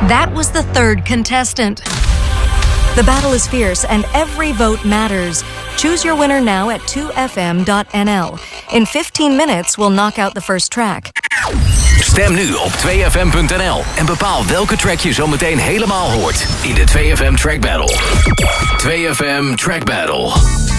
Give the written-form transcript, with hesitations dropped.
That was the third contestant. The battle is fierce and every vote matters. Choose your winner now at 2fm.nl. In 15 minutes, we'll knock out the first track. Stem nu op 2fm.nl en bepaal welke track je zometeen helemaal hoort in de 2FM Track Battle. 2FM Track Battle.